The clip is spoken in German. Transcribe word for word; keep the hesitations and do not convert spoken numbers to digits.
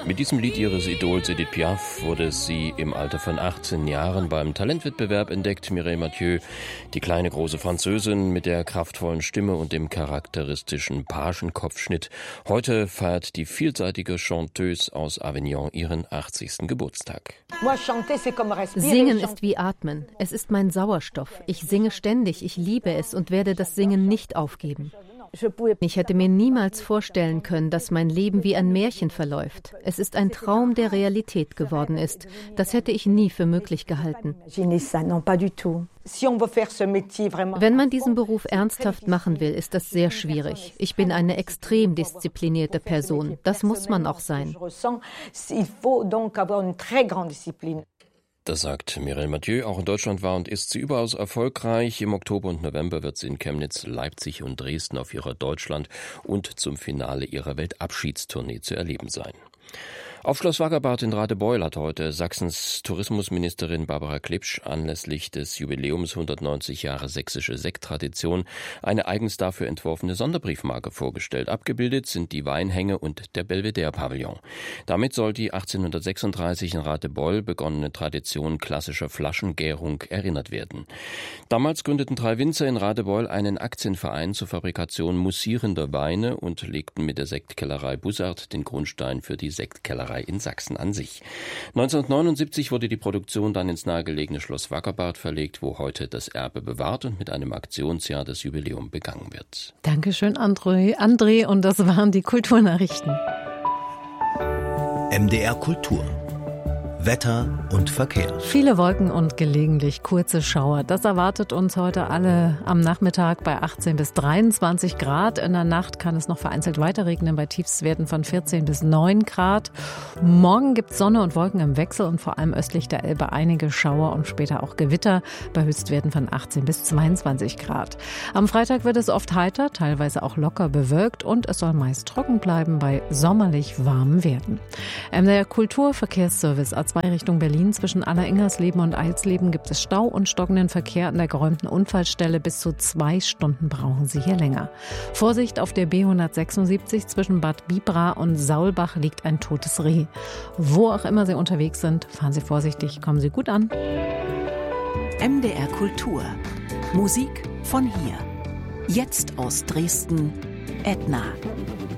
Mit diesem Lied ihres Idols Edith Piaf wurde sie im Alter von achtzehn Jahren beim Talentwettbewerb entdeckt. Mireille Mathieu, die kleine große Französin mit der kraftvollen Stimme und dem charakteristischen Pagenkopfschnitt. Heute feiert die vielseitige Chanteuse aus Avignon ihren achtzigsten Geburtstag. Singen ist wie Atmen. Es ist mein Sauerstoff. Ich singe ständig, ich liebe es und werde das Singen nicht aufgeben. Ich hätte mir niemals vorstellen können, dass mein Leben wie ein Märchen verläuft. Es ist ein Traum, der Realität geworden ist. Das hätte ich nie für möglich gehalten. Wenn man diesen Beruf ernsthaft machen will, ist das sehr schwierig. Ich bin eine extrem disziplinierte Person. Das muss man auch sein. Das sagt Mireille Mathieu. Auch in Deutschland war und ist sie überaus erfolgreich. Im Oktober und November wird sie in Chemnitz, Leipzig und Dresden auf ihrer Deutschland- und zum Finale ihrer Weltabschiedstournee zu erleben sein. Auf Schloss Wackerbarth in Radebeul hat heute Sachsens Tourismusministerin Barbara Klipsch anlässlich des Jubiläums hundertneunzig Jahre sächsische Sekttradition eine eigens dafür entworfene Sonderbriefmarke vorgestellt. Abgebildet sind die Weinhänge und der Belvedere-Pavillon. Damit soll die achtzehnhundertsechsunddreißig in Radebeul begonnene Tradition klassischer Flaschengärung erinnert werden. Damals gründeten drei Winzer in Radebeul einen Aktienverein zur Fabrikation moussierender Weine und legten mit der Sektkellerei Bussard den Grundstein für die Sektkellerei in Sachsen an sich. neunzehnhundertneunundsiebzig wurde die Produktion dann ins nahegelegene Schloss Wackerbarth verlegt, wo heute das Erbe bewahrt und mit einem Aktionsjahr das Jubiläum begangen wird. Dankeschön, André. André, und das waren die Kulturnachrichten. M D R Kultur. Wetter und Verkehr. Viele Wolken und gelegentlich kurze Schauer. Das erwartet uns heute alle am Nachmittag bei achtzehn bis dreiundzwanzig Grad. In der Nacht kann es noch vereinzelt weiter regnen bei Tiefstwerten von vierzehn bis neun Grad. Morgen gibt es Sonne und Wolken im Wechsel und vor allem östlich der Elbe einige Schauer und später auch Gewitter bei Höchstwerten von achtzehn bis zweiundzwanzig Grad. Am Freitag wird es oft heiter, teilweise auch locker bewölkt und es soll meist trocken bleiben bei sommerlich warmen Werten. M D R Kulturverkehrsservice A zwei Richtung Berlin. Zwischen Alleringhersleben und Eilsleben gibt es Stau und stockenden Verkehr an der geräumten Unfallstelle. Bis zu zwei Stunden brauchen Sie hier länger. Vorsicht, auf der B hundertsechsundsiebzig zwischen Bad Bibra und Saulbach liegt ein totes Reh. Wo auch immer Sie unterwegs sind, fahren Sie vorsichtig, kommen Sie gut an. M D R Kultur. Musik von hier. Jetzt aus Dresden, Edna.